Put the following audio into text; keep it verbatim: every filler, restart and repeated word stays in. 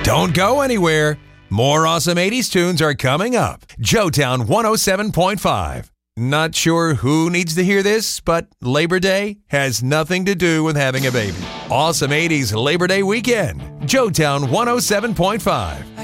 Don't go anywhere. More awesome eighties tunes are coming up. Joetown one oh seven point five. Not sure who needs to hear this, but Labor Day has nothing to do with having a baby. Awesome eighties Labor Day weekend. Joetown one oh seven point five.